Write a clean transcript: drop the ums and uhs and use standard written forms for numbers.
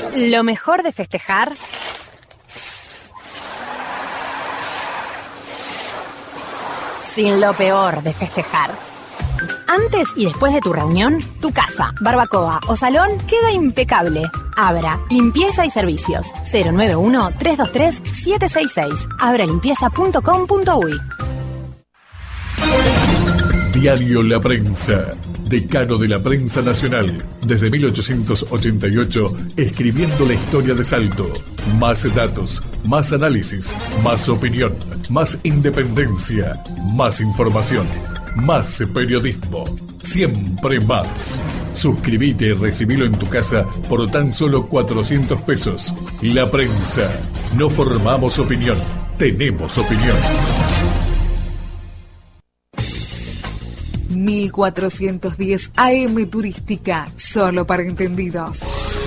Lo mejor de festejar sin lo peor de festejar. Antes y después de tu reunión, tu casa, barbacoa o salón queda impecable. Abra Limpieza y Servicios. 091-323-766. abralimpieza.com.uy. Diario La Prensa, decano de la prensa nacional, desde 1888, escribiendo la historia de Salto. Más datos, más análisis, más opinión, más independencia, más información, más periodismo, siempre más. Suscríbete y recibilo en tu casa por tan solo 400 pesos. La Prensa, no formamos opinión, tenemos opinión. 1410 AM Turística, solo para entendidos.